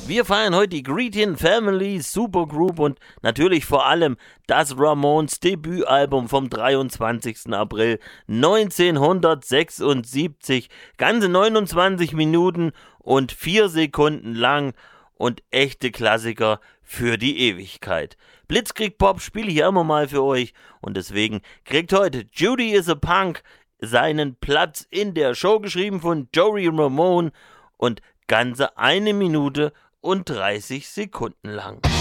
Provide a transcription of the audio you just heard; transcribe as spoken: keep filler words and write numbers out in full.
Wir feiern heute die Greetin Family Supergroup und natürlich vor allem das Ramones Debütalbum vom dreiundzwanzigsten April neunzehnhundertsechsundsiebzig. Ganze neunundzwanzig Minuten und vier Sekunden lang und echte Klassiker für die Ewigkeit. Blitzkrieg Pop spiele ich ja immer mal für euch und deswegen kriegt heute Judy is a Punk seinen Platz in der Show, geschrieben von Joey Ramone und ganze eine Minute und dreißig Sekunden lang.